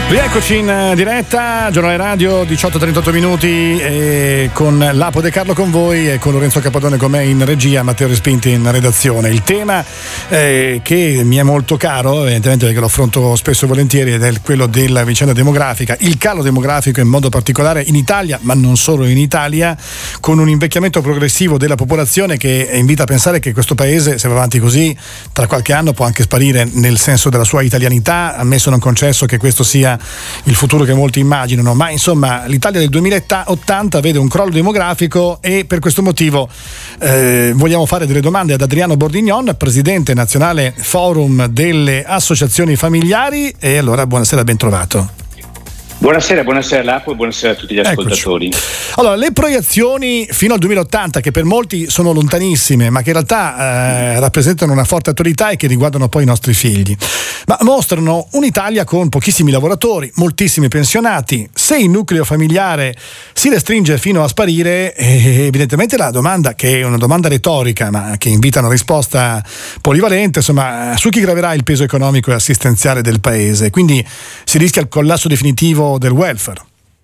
Rieccoci in diretta, giornale radio, 18:38 minuti, con Lapo De Carlo con voi e con Lorenzo Capadone con me in regia, Matteo Respinti in redazione. Il tema che mi è molto caro, evidentemente perché lo affronto spesso e volentieri, ed è quello della vicenda demografica, il calo demografico in modo particolare in Italia, ma non solo in Italia, con un invecchiamento progressivo della popolazione che invita a pensare che questo paese, se va avanti così, tra qualche anno può anche sparire nel senso della sua italianità, ammesso non concesso che questo sia il futuro che molti immaginano, ma insomma l'Italia del 2080 vede un crollo demografico e per questo motivo vogliamo fare delle domande ad Adriano Bordignon, presidente nazionale Forum delle associazioni familiari. E allora buonasera, ben trovato. Buonasera Lapo e buonasera a tutti gli ascoltatori. Eccoci. Allora, le proiezioni fino al 2080, che per molti sono lontanissime, ma che in realtà rappresentano una forte attualità e che riguardano poi i nostri figli, ma mostrano un'Italia con pochissimi lavoratori, moltissimi pensionati. Se il nucleo familiare si restringe fino a sparire, evidentemente la domanda, che è una domanda retorica, ma che invita a una risposta polivalente, insomma, su chi graverà il peso economico e assistenziale del paese? Quindi si rischia il collasso definitivo del welfare.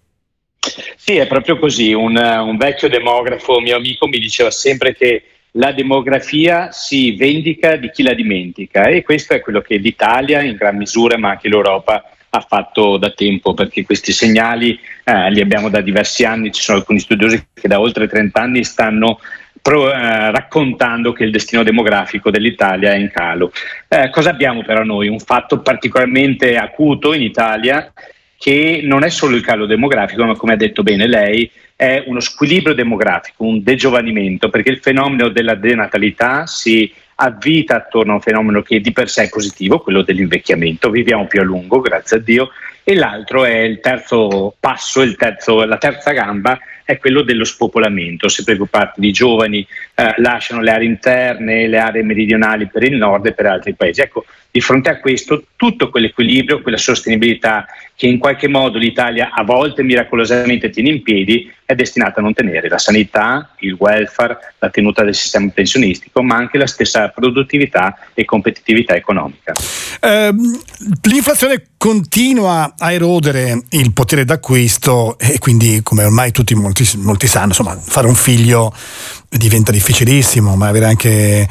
Sì, è proprio così. Un vecchio demografo, mio amico, mi diceva sempre che la demografia si vendica di chi la dimentica, e questo è quello che l'Italia in gran misura, ma anche l'Europa, ha fatto da tempo, perché questi segnali li abbiamo da diversi anni. Ci sono alcuni studiosi che da oltre 30 anni stanno raccontando che il destino demografico dell'Italia è in calo. Cosa abbiamo però noi? Un fatto particolarmente acuto in Italia, che non è solo il calo demografico, ma, come ha detto bene lei, è uno squilibrio demografico, un degiovanimento, perché il fenomeno della denatalità si avvita attorno a un fenomeno che di per sé è positivo, quello dell'invecchiamento. Viviamo più a lungo, grazie a Dio, e l'altro è il terzo passo, la terza gamba è quello dello spopolamento. Sempre più parti di giovani lasciano le aree interne, le aree meridionali per il nord e per altri paesi. Ecco, di fronte a questo, tutto quell'equilibrio, quella sostenibilità che in qualche modo l'Italia a volte miracolosamente tiene in piedi, è destinata a non tenere. La sanità, il welfare, la tenuta del sistema pensionistico, ma anche la stessa produttività e competitività economica. L'inflazione continua a erodere il potere d'acquisto e quindi, come ormai molti sanno, insomma, fare un figlio diventa difficilissimo, ma avere anche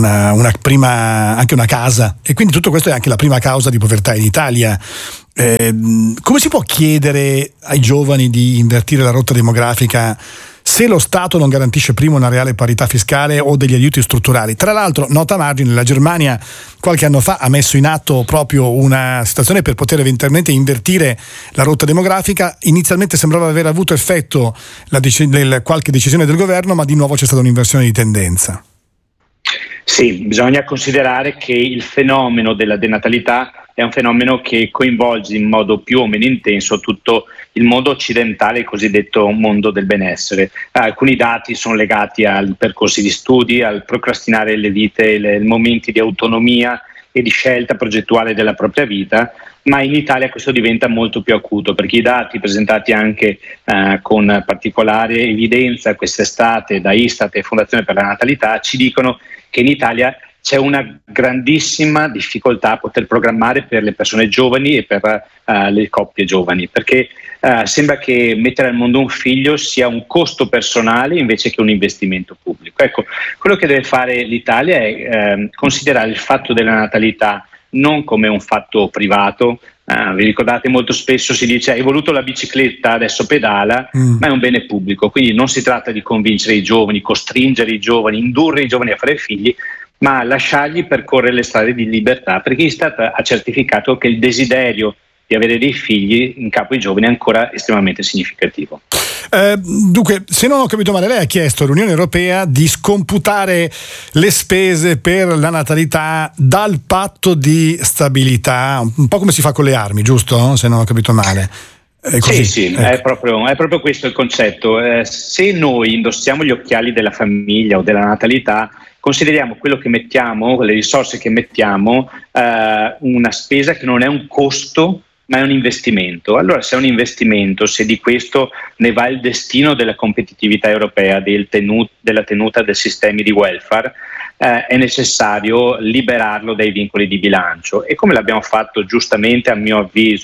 anche una casa, e quindi tutto questo è anche la prima causa di povertà in Italia. Come si può chiedere ai giovani di invertire la rotta demografica se lo Stato non garantisce prima una reale parità fiscale o degli aiuti strutturali? Tra l'altro, nota a margine, la Germania qualche anno fa ha messo in atto proprio una situazione per poter eventualmente invertire la rotta demografica. Inizialmente sembrava aver avuto effetto qualche decisione del governo, ma di nuovo c'è stata un'inversione di tendenza. Sì, bisogna considerare che il fenomeno della denatalità è un fenomeno che coinvolge in modo più o meno intenso tutto il mondo occidentale, il cosiddetto mondo del benessere. Alcuni dati sono legati ai percorsi di studi, al procrastinare le vite, i momenti di autonomia e di scelta progettuale della propria vita, ma in Italia questo diventa molto più acuto, perché i dati presentati anche con particolare evidenza quest'estate da Istat e Fondazione per la Natalità ci dicono che in Italia c'è una grandissima difficoltà a poter programmare per le persone giovani e per le coppie giovani, perché sembra che mettere al mondo un figlio sia un costo personale invece che un investimento pubblico. Ecco, quello che deve fare l'Italia è considerare il fatto della natalità non come un fatto privato. Vi ricordate, molto spesso si dice: hai voluto la bicicletta, adesso pedala, ma è un bene pubblico, quindi non si tratta di convincere i giovani, costringere i giovani, indurre i giovani a fare figli, ma lasciargli percorrere le strade di libertà, perché Istat ha certificato che il desiderio di avere dei figli in capo ai giovani è ancora estremamente significativo. Dunque, se non ho capito male, lei ha chiesto all'Unione Europea di scomputare le spese per la natalità dal patto di stabilità, un po' come si fa con le armi, giusto? Se non ho capito male. Sì, ecco. è proprio questo il concetto. Se noi indossiamo gli occhiali della famiglia o della natalità, consideriamo quello che mettiamo, le risorse che mettiamo, una spesa che non è un costo, ma è un investimento. Allora, se è un investimento, se di questo ne va il destino della competitività europea, della tenuta dei sistemi di welfare, è necessario liberarlo dai vincoli di bilancio. E come l'abbiamo fatto giustamente, a mio avviso,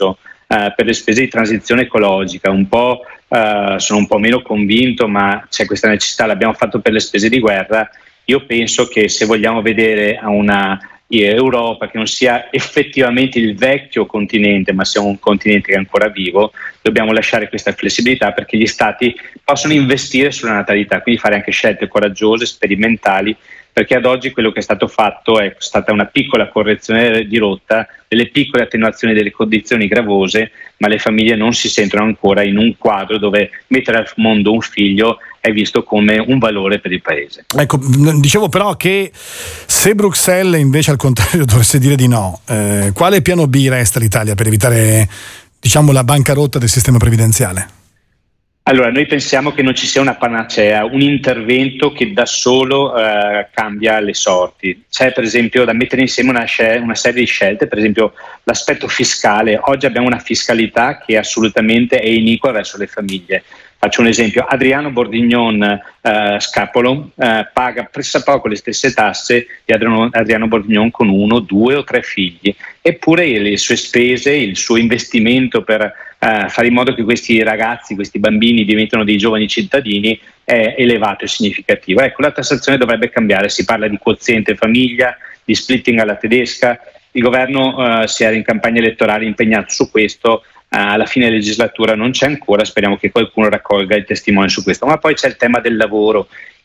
per le spese di transizione ecologica, sono un po' meno convinto, ma c'è questa necessità, l'abbiamo fatto per le spese di guerra. Io penso che se vogliamo vedere a una Europa che non sia effettivamente il vecchio continente, ma sia un continente che è ancora vivo, dobbiamo lasciare questa flessibilità perché gli stati possono investire sulla natalità, quindi fare anche scelte coraggiose, sperimentali, perché ad oggi quello che è stato fatto è stata una piccola correzione di rotta, delle piccole attenuazioni delle condizioni gravose, ma le famiglie non si sentono ancora in un quadro dove mettere al mondo un figlio è visto come un valore per il paese. Ecco, dicevo però che se Bruxelles invece al contrario dovesse dire di no, quale piano B resta l'Italia per evitare, diciamo, la bancarotta del sistema previdenziale? Allora, noi pensiamo che non ci sia una panacea, un intervento che da solo cambia le sorti. C'è per esempio da mettere insieme una serie di scelte, per esempio l'aspetto fiscale. Oggi abbiamo una fiscalità che assolutamente è iniqua verso le famiglie. Faccio un esempio: Adriano Bordignon Scapolo paga pressappoco le stesse tasse di Adriano Bordignon con 1, 2 o 3 figli, eppure le sue spese, il suo investimento per fare in modo che questi ragazzi, questi bambini diventino dei giovani cittadini è elevato e significativo. Ecco, la tassazione dovrebbe cambiare, si parla di quoziente famiglia, di splitting alla tedesca. Il governo si era in campagna elettorale impegnato su questo. Alla fine legislatura non c'è ancora, speriamo che qualcuno raccolga il testimone su questo. Ma poi c'è il tema del lavoro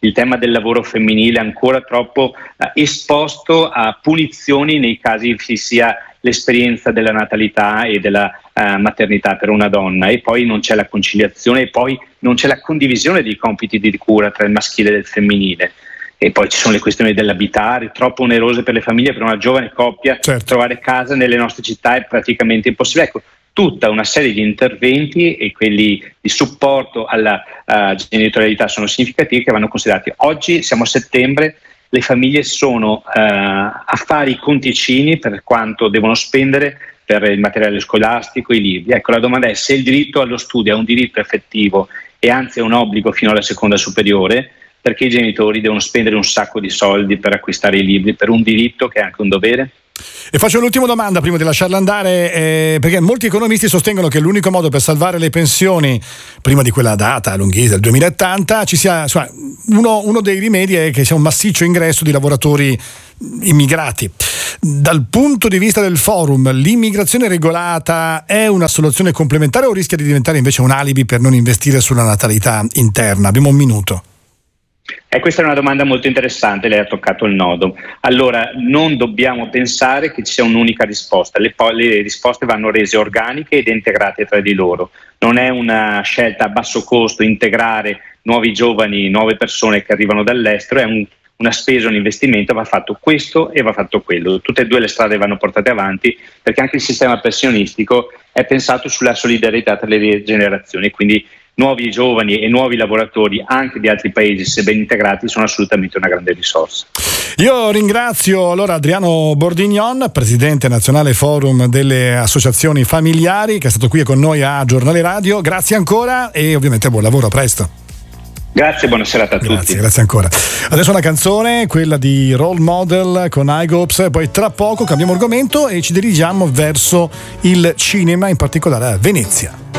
femminile ancora troppo esposto a punizioni nei casi ci sia l'esperienza della natalità e della maternità per una donna, e poi non c'è la conciliazione, e poi non c'è la condivisione dei compiti di cura tra il maschile e il femminile. E poi ci sono le questioni dell'abitare, troppo onerose per le famiglie, per una giovane coppia. Certo. Trovare casa nelle nostre città è praticamente impossibile. Ecco, tutta una serie di interventi e quelli di supporto alla genitorialità sono significativi, che vanno considerati. Oggi siamo a settembre, le famiglie sono a fare i conticini per quanto devono spendere per il materiale scolastico, i libri. Ecco, la domanda è se il diritto allo studio è un diritto effettivo e anzi è un obbligo fino alla seconda superiore, perché i genitori devono spendere un sacco di soldi per acquistare i libri per un diritto che è anche un dovere? E faccio l'ultima domanda prima di lasciarla andare, perché molti economisti sostengono che l'unico modo per salvare le pensioni prima di quella data lunghissima del 2080 ci sia, insomma, uno dei rimedi è che sia un massiccio ingresso di lavoratori immigrati. Dal punto di vista del forum, l'immigrazione regolata è una soluzione complementare o rischia di diventare invece un alibi per non investire sulla natalità interna? Abbiamo un minuto. Questa è una domanda molto interessante, lei ha toccato il nodo. Allora, non dobbiamo pensare che ci sia un'unica risposta, le risposte vanno rese organiche ed integrate tra di loro. Non è una scelta a basso costo integrare nuovi giovani, nuove persone che arrivano dall'estero, è una spesa, un investimento, va fatto questo e va fatto quello. Tutte e due le strade vanno portate avanti, perché anche il sistema pensionistico è pensato sulla solidarietà tra le generazioni, quindi nuovi giovani e nuovi lavoratori anche di altri paesi, se ben integrati, sono assolutamente una grande risorsa. Io ringrazio allora Adriano Bordignon, presidente nazionale forum delle associazioni familiari, che è stato qui con noi a Giornale Radio. Grazie ancora e ovviamente buon lavoro, a presto. Grazie, buona serata a tutti. Grazie ancora. Adesso una canzone, quella di Role Model con iGops, poi tra poco cambiamo argomento e ci dirigiamo verso il cinema, in particolare a Venezia.